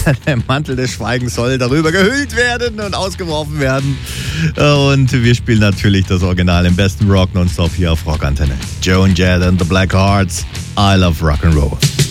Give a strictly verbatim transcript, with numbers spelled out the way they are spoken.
Der Mantel des Schweigens soll darüber gehüllt werden und ausgeworfen werden. Und wir spielen natürlich das Original im besten Rock nonstop hier auf Rockantenne. Joan Jett and the Blackhearts. I love Rock'n'Roll.